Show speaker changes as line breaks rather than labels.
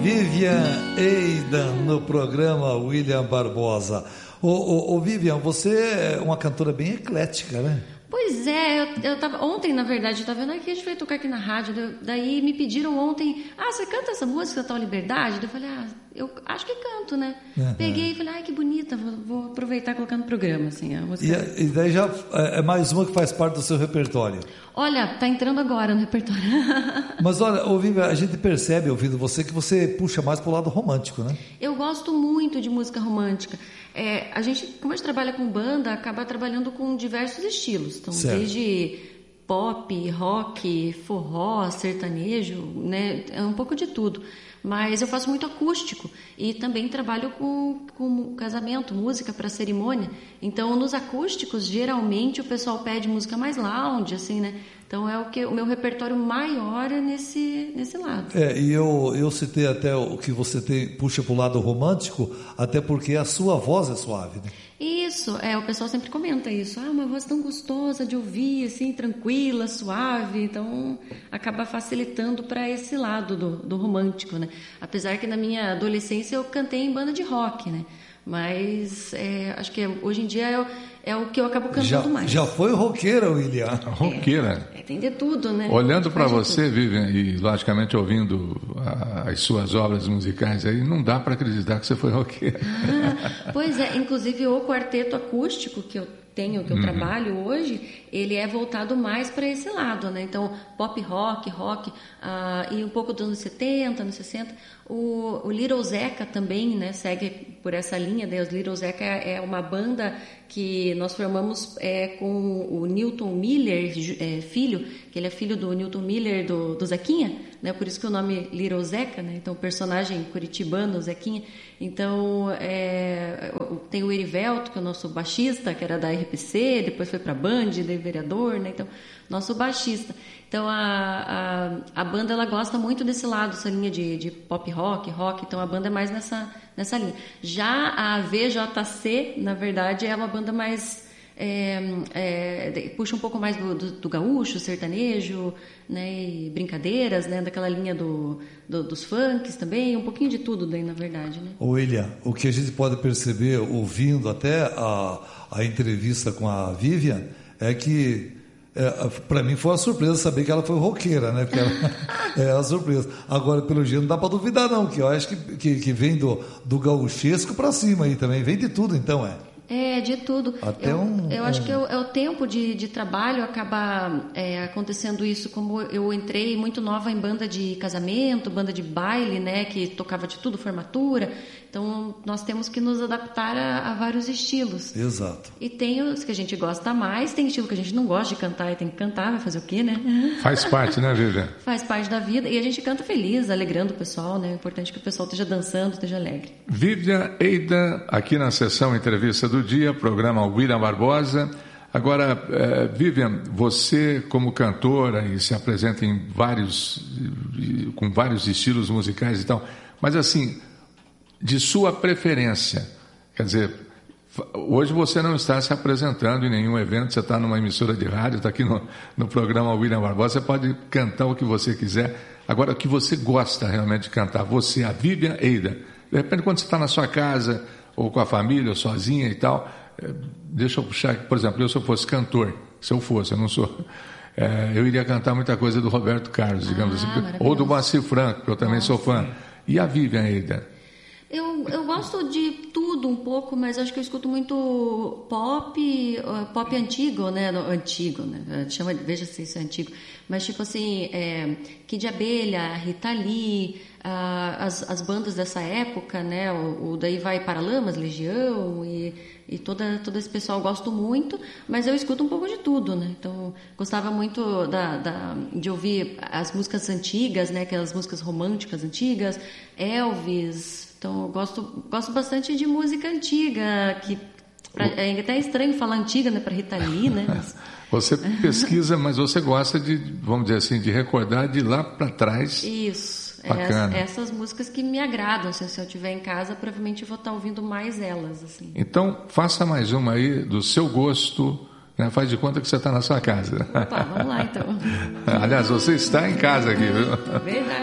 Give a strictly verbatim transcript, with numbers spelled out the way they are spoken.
Vivian Eidan no programa William Barbosa. Ô, ô, ô Vivian, você é uma cantora bem eclética, né?
Pois é, eu, eu tava, ontem, na verdade, eu tava vendo aqui, a gente veio tocar aqui na rádio, daí me pediram ontem, ah, você canta essa música, Tal Liberdade? Eu falei, ah, eu acho que canto, né? Uhum. Peguei e falei, ai, que bonita, vou, vou aproveitar e colocar no programa, assim, a música.
E, e daí já é mais uma que faz parte do seu repertório.
Olha, tá entrando agora no repertório.
Mas olha, ô, Vivian, a gente percebe, ouvindo você, que você puxa mais pro lado romântico, né?
Eu gosto muito de música romântica. É, a gente, como a gente trabalha com banda, acaba trabalhando com diversos estilos. Então, certo. Desde pop, rock, forró, sertanejo, né? É um pouco de tudo. Mas eu faço muito acústico e também trabalho com, com casamento, música para cerimônia. Então, nos acústicos, geralmente o pessoal pede música mais lounge, assim, né? Então, é o que o meu repertório maior é nesse, nesse lado.
É, e eu, eu citei até o que você tem, puxa para o lado romântico, até porque a sua voz é suave, né?
Isso, é, o pessoal sempre comenta isso. Ah, uma voz tão gostosa de ouvir, assim, tranquila, suave. Então, acaba facilitando para esse lado do, do romântico, né? Apesar que na minha adolescência eu cantei em banda de rock, né? Mas é, acho que hoje em dia é, é o que eu acabo cantando
já,
mais.
Já foi roqueira, William?
Roqueira.
É, é, tem de tudo, né?
Olhando para você, Vivian, e logicamente ouvindo a, as suas obras musicais aí, não dá para acreditar que você foi roqueira.
Ah, pois é, inclusive o quarteto acústico que eu tenho, que eu uhum. trabalho hoje, ele é voltado mais para esse lado, né? Então, pop rock, rock, uh, e um pouco dos anos setenta, anos sessenta. O, o Little Zeca também, né, segue por essa linha, né? Os Little Zeca é, é uma banda que nós formamos é, com o Newton Miller, é, filho, que ele é filho do Newton Miller, do, do Zequinha, né? Por isso que o nome Little Zeca, né? Então, o personagem curitibano, Zequinha. Então, é, tem o Erivelto, que é o nosso baixista, que era da R P C, depois foi para a Band, daí vereador, né? Então, nosso baixista. Então, a, a, a banda, ela gosta muito desse lado, essa linha de, de pop rock, rock. Então, a banda é mais nessa, nessa linha. Já a V J C, na verdade, é uma banda mais... É, é, puxa um pouco mais do, do, do gaúcho, sertanejo, né, e brincadeiras, né, daquela linha do, do, dos funks também, um pouquinho de tudo daí, na verdade, né?
William, o que a gente pode perceber ouvindo até a, a entrevista com a Vivian é que é, para mim foi uma surpresa saber que ela foi roqueira, né? Porque ela, é uma surpresa. Agora, pelo jeito, não dá para duvidar não, que eu acho que, que, que vem do, do gauchesco para cima aí também, vem de tudo então, é?
É, de tudo.
Até
eu,
um,
eu
um...
acho que é o, é o tempo de, de trabalho acaba é, acontecendo isso, como eu entrei muito nova em banda de casamento, banda de baile, né, que tocava de tudo, formatura. Então, nós temos que nos adaptar a, a vários estilos.
Exato.
E tem os que a gente gosta mais, tem estilo que a gente não gosta de cantar e tem que cantar, vai fazer o quê, né?
Faz parte, né, Vivian?
Faz parte da vida. E a gente canta feliz, alegrando o pessoal, né? É importante que o pessoal esteja dançando, esteja alegre.
Vivian Eidan, aqui na sessão Entrevista do Dia, programa William Barbosa. Agora, eh, Vivian, você como cantora e se apresenta em vários, com vários estilos musicais e tal, mas assim... de sua preferência, quer dizer, hoje você não está se apresentando em nenhum evento, você está numa emissora de rádio, está aqui no, no programa William Barbosa, você pode cantar o que você quiser. Agora, o que você gosta realmente de cantar, você, a Vivian Eidan, de repente quando você está na sua casa, ou com a família, ou sozinha e tal, deixa eu puxar aqui, por exemplo, eu se eu fosse cantor, se eu fosse, eu não sou... É, eu iria cantar muita coisa do Roberto Carlos, digamos
ah,
assim, ou do Moacir Franco, que eu também Nossa. sou fã. E a Vivian Eidan?
Eu, eu gosto de tudo um pouco, mas acho que eu escuto muito pop, pop antigo, né? Antigo, né? Chama, veja se isso é antigo. Mas tipo assim, é, Kid de Abelha, Rita Lee, ah, as, as bandas dessa época, né? O, o daí vai Paralamas, Legião e, e toda, todo esse pessoal eu gosto muito, mas eu escuto um pouco de tudo, né? Então, gostava muito da, da, de ouvir as músicas antigas, né? Aquelas músicas românticas antigas, Elvis... Então, eu gosto, gosto bastante de música antiga, que pra, é até estranho falar antiga, né, para Rita Lee, né? Mas...
Você pesquisa, mas você gosta de, vamos dizer assim, de recordar de lá para trás.
Isso.
Bacana.
É, essas músicas que me agradam. Se eu estiver em casa, provavelmente eu vou estar ouvindo mais elas, assim.
Então, faça mais uma aí do seu gosto, né? Faz de conta que você está na sua casa.
Opa, vamos lá, então.
Aliás, você está em casa aqui, viu?
Verdade.